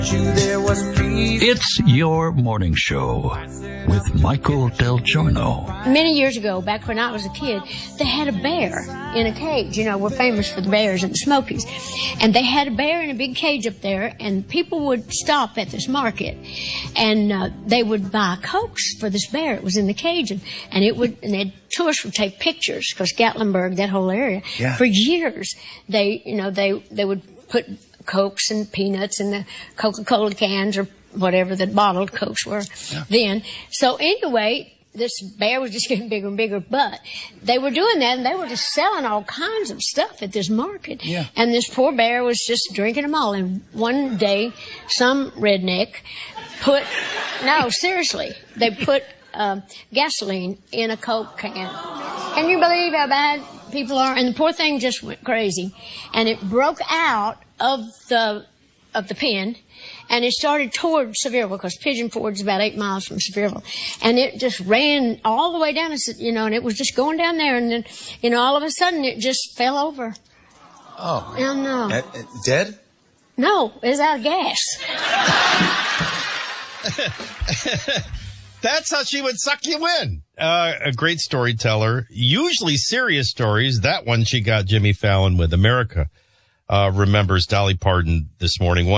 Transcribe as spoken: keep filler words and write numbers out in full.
It's your morning show with Michael Del Giorno. Many years ago, back when I was a kid, they had a bear in a cage. You know, we're famous for the bears in the Smokies. And they had a bear in a big cage up there, and people would stop at this market, and uh, they would buy Cokes for this bear. It was in the cage, and, and it would, and they'd, tourists would take pictures, because Gatlinburg, that whole area, yeah. for years, they, you know, they, they would put Cokes and peanuts in the Coca-Cola cans or whatever the bottled Cokes were yeah. then. So anyway, this bear was just getting bigger and bigger, but they were doing that, and they were just selling all kinds of stuff at this market. Yeah. And this poor bear was just drinking them all. And one day, some redneck put, no, seriously, they put uh, gasoline in a Coke can. Can you believe how bad people are? And the poor thing just went crazy, and it broke out of the of the pen, and it started toward Sevierville, because Pigeon Ford's about eight miles from Sevierville, and it just ran all the way down, you know, and it was just going down there, and then, you know, all of a sudden it just fell over. Oh. Oh, no. Uh, uh, dead? No, it was out of gas. That's how she would suck you in. Uh, a great storyteller, usually serious stories. That one she got Jimmy Fallon with. America uh, remembers Dolly Parton this morning.